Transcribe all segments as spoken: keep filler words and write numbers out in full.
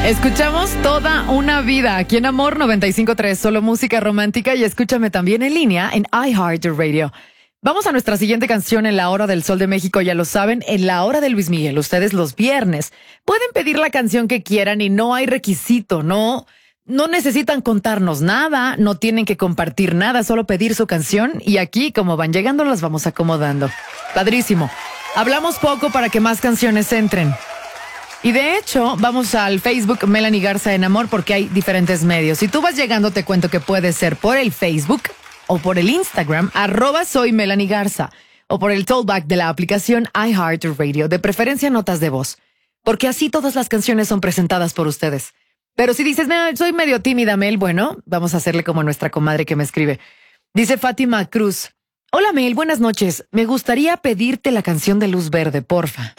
Escuchamos Toda una Vida aquí en Amor noventa y cinco punto tres, solo música romántica, y escúchame también en línea en iHeartRadio. Vamos a nuestra siguiente canción en la Hora del Sol de México, ya lo saben, en la Hora de Luis Miguel. Ustedes los viernes pueden pedir la canción que quieran y no hay requisito, no, no necesitan contarnos nada, no tienen que compartir nada, solo pedir su canción y aquí, como van llegando, las vamos acomodando. Padrísimo. Hablamos poco para que más canciones entren. Y de hecho, vamos al Facebook Melanie Garza en Amor porque hay diferentes medios. Si tú vas llegando, te cuento que puede ser por el Facebook o por el Instagram, arroba soy Melanie Garza, o por el tollback de la aplicación iHeartRadio, de preferencia notas de voz, porque así todas las canciones son presentadas por ustedes. Pero si dices, no, soy medio tímida, Mel, bueno, vamos a hacerle como nuestra comadre que me escribe. Dice Fátima Cruz, hola Mel, buenas noches, me gustaría pedirte la canción de Luz Verde, porfa.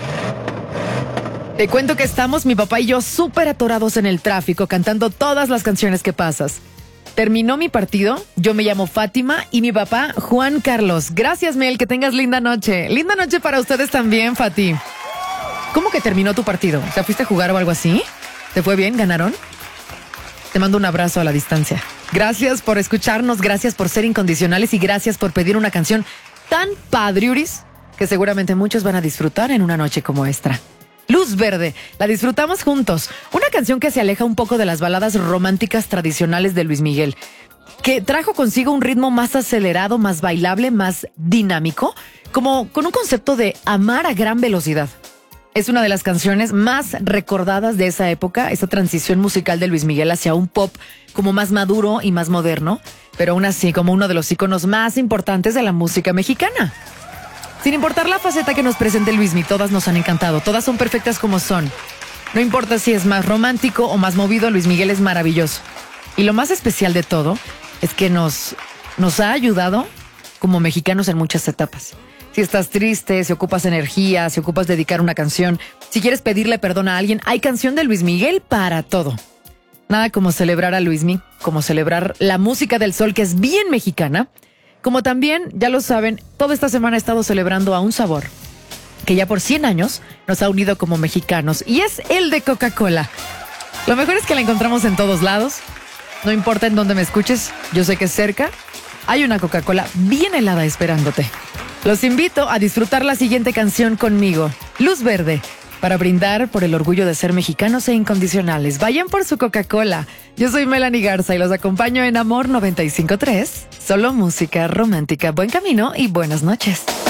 Te cuento que estamos, mi papá y yo, súper atorados en el tráfico, cantando todas las canciones que pasas. Terminó mi partido, yo me llamo Fátima y mi papá Juan Carlos. Gracias, Mel, que tengas linda noche. Linda noche para ustedes también, Fati. ¿Cómo que terminó tu partido? O sea, ¿fuiste a jugar o algo así? ¿Te fue bien? ¿Ganaron? Te mando un abrazo a la distancia. Gracias por escucharnos, gracias por ser incondicionales y gracias por pedir una canción tan padriuris que seguramente muchos van a disfrutar en una noche como esta. Luz Verde, la disfrutamos juntos. Una canción que se aleja un poco de las baladas románticas tradicionales de Luis Miguel, que trajo consigo un ritmo más acelerado, más bailable, más dinámico, como con un concepto de amar a gran velocidad. Es una de las canciones más recordadas de esa época, esa transición musical de Luis Miguel hacia un pop como más maduro y más moderno, pero aún así como uno de los íconos más importantes de la música mexicana. Sin importar la faceta que nos presente Luismi, todas nos han encantado, todas son perfectas como son. No importa si es más romántico o más movido, Luis Miguel es maravilloso. Y lo más especial de todo es que nos, nos ha ayudado como mexicanos en muchas etapas. Si estás triste, si ocupas energía, si ocupas dedicar una canción, si quieres pedirle perdón a alguien, hay canción de Luis Miguel para todo. Nada como celebrar a Luismi, como celebrar la música del sol, que es bien mexicana. Como también, ya lo saben, toda esta semana he estado celebrando a un sabor que ya por cien años nos ha unido como mexicanos, y es el de Coca-Cola. Lo mejor es que la encontramos en todos lados. No importa en dónde me escuches, yo sé que cerca hay una Coca-Cola bien helada esperándote. Los invito a disfrutar la siguiente canción conmigo, Luz Verde, para brindar por el orgullo de ser mexicanos e incondicionales. Vayan por su Coca-Cola. Yo soy Melanie Garza y los acompaño en Amor noventa y cinco punto tres. Solo música romántica. Buen camino y buenas noches.